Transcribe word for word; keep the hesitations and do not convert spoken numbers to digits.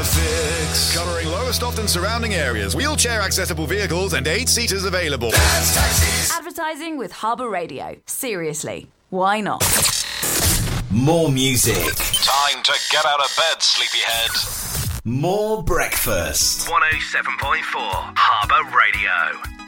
Fix. Covering Lowestoft and surrounding areas. Wheelchair accessible vehicles and eight seaters available. That's taxis. Advertising with Harbour Radio. Seriously, why not? More music. Time to get out of bed, sleepyhead. More breakfast. one oh seven point four Harbour Radio.